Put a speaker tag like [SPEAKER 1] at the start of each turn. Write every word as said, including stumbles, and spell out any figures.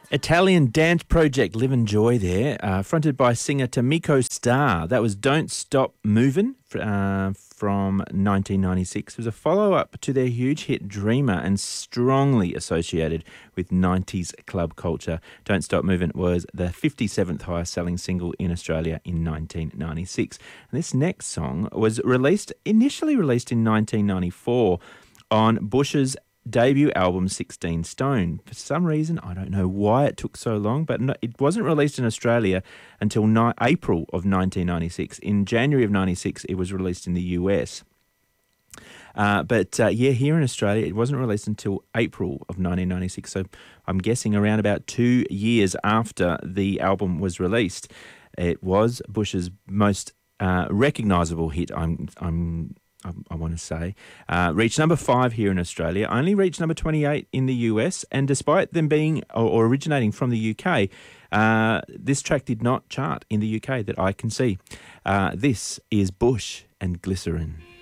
[SPEAKER 1] Italian dance project Live and Joy there, uh, fronted by singer Tamiko Starr. That was Don't Stop Movin' uh, from nineteen ninety-six. It was a follow-up to their huge hit Dreamer and strongly associated with nineties club culture. Don't Stop Movin' was the fifty-seventh highest selling single in Australia in nineteen ninety-six. And this next song was released, initially released in nineteen ninety-four on Bush's debut album sixteen Stone. For some reason, I don't know why it took so long, but no, it wasn't released in Australia until ni- April of nineteen ninety-six. In January of ninety-six, it was released in the U S. Uh, but uh, yeah, here in Australia, it wasn't released until April of nineteen ninety-six. So I'm guessing around about two years after the album was released. It was Bush's most uh, recognisable hit. I'm I'm I, I want to say, uh, reached number five here in Australia, only reached number twenty-eight in the U S, and despite them being or, or originating from the U K, uh, this track did not chart in the U K that I can see. Uh, this is Bush and Glycerin.